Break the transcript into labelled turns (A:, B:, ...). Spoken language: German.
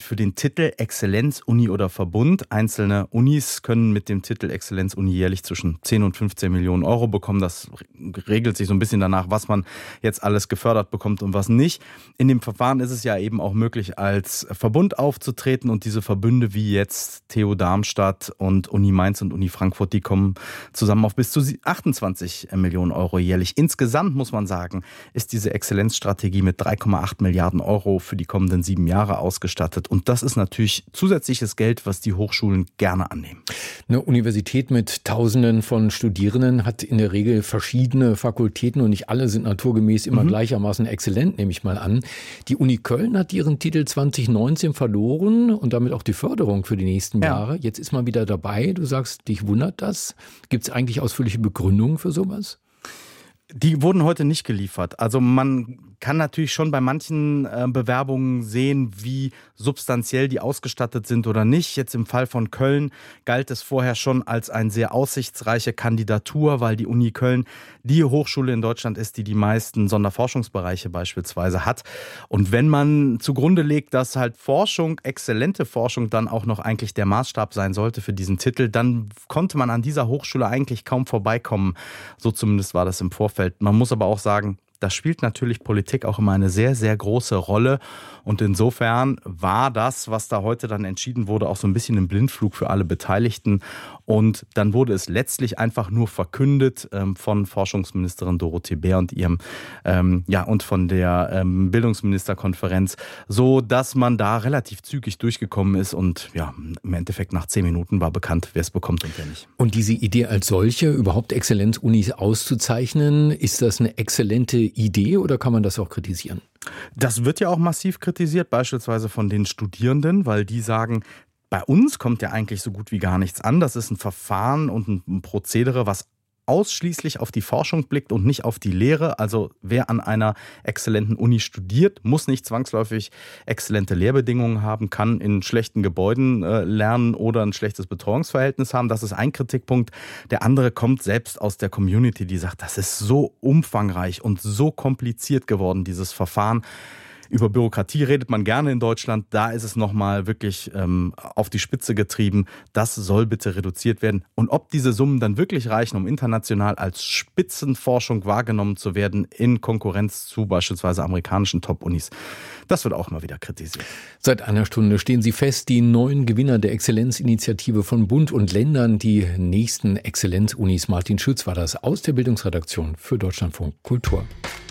A: für den Titel Exzellenz-Uni oder Verbund. Einzelne Unis können mit dem Titel Exzellenz-Uni jährlich zwischen 10 und 15 Millionen Euro bekommen. Das regelt sich so ein bisschen danach, was man jetzt alles gefördert bekommt und was nicht. In dem Verfahren ist es ja eben auch möglich, als Verbund aufzutreten, und diese Verbünde wie jetzt TU Darmstadt und Uni Mainz und Uni Frankfurt, die kommen zusammen auf bis zu 28 Millionen Euro jährlich. Insgesamt muss man sagen, ist diese Exzellenzstrategie mit 3,8 Milliarden Euro für die kommenden 7 Jahre ausgestattet. Und das ist natürlich zusätzliches Geld, was die Hochschulen gerne annehmen.
B: Eine Universität mit Tausenden von Studierenden hat in der Regel verschiedene Fakultäten und nicht alle sind naturgemäß immer gleichermaßen exzellent, nehme ich mal an. Die Uni Köln hat ihren Titel 2019 verloren und damit auch die Förderung für die nächsten Jahre. Jetzt ist man wieder dabei. Du sagst, dich wundert das. Gibt es eigentlich ausführliche Begründungen für sowas?
A: Die wurden heute nicht geliefert. Also man kann natürlich schon bei manchen Bewerbungen sehen, wie substanziell die ausgestattet sind oder nicht. Jetzt im Fall von Köln galt es vorher schon als eine sehr aussichtsreiche Kandidatur, weil die Uni Köln die Hochschule in Deutschland ist, die die meisten Sonderforschungsbereiche beispielsweise hat. Und wenn man zugrunde legt, dass halt Forschung, exzellente Forschung dann auch noch eigentlich der Maßstab sein sollte für diesen Titel, dann konnte man an dieser Hochschule eigentlich kaum vorbeikommen. So zumindest war das im Vorfeld. Man muss aber auch sagen, da spielt natürlich Politik auch immer eine sehr, sehr große Rolle. Und insofern war das, was da heute dann entschieden wurde, auch so ein bisschen ein Blindflug für alle Beteiligten. Und dann wurde es letztlich einfach nur verkündet von Forschungsministerin Dorothee Bär und ihrem und von der Bildungsministerkonferenz, so dass man da relativ zügig durchgekommen ist. Und ja, im Endeffekt nach 10 Minuten war bekannt, wer es bekommt und wer nicht.
B: Und diese Idee als solche, überhaupt Exzellenzunis auszuzeichnen, ist das eine exzellente Idee oder kann man das auch kritisieren?
A: Das wird ja auch massiv kritisiert, beispielsweise von den Studierenden, weil die sagen, bei uns kommt ja eigentlich so gut wie gar nichts an. Das ist ein Verfahren und ein Prozedere, was ausschließlich auf die Forschung blickt und nicht auf die Lehre. Also wer an einer exzellenten Uni studiert, muss nicht zwangsläufig exzellente Lehrbedingungen haben, kann in schlechten Gebäuden lernen oder ein schlechtes Betreuungsverhältnis haben. Das ist ein Kritikpunkt. Der andere kommt selbst aus der Community, die sagt, das ist so umfangreich und so kompliziert geworden, dieses Verfahren. Über Bürokratie redet man gerne in Deutschland. Da ist es nochmal wirklich auf die Spitze getrieben. Das soll bitte reduziert werden. Und ob diese Summen dann wirklich reichen, um international als Spitzenforschung wahrgenommen zu werden, in Konkurrenz zu beispielsweise amerikanischen Top-Unis, das wird auch immer wieder kritisiert.
B: Seit einer Stunde stehen Sie fest, die neuen Gewinner der Exzellenzinitiative von Bund und Ländern, die nächsten Exzellenzunis. Martin Schütz war das aus der Bildungsredaktion für Deutschlandfunk Kultur.